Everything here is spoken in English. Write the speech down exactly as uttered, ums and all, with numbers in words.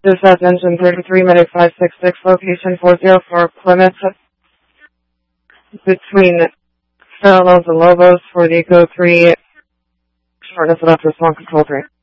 Dispatch engine thirty-three, medic five six six, location four zero four, Plymouth, between Parallels and Lobos for the Echo three, shortness of response control three.